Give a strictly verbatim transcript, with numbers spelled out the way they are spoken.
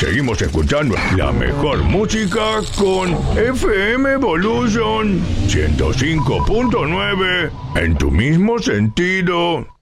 seguimos escuchando la mejor música con F M Evolution ciento cinco punto nueve en tu mismo sentido.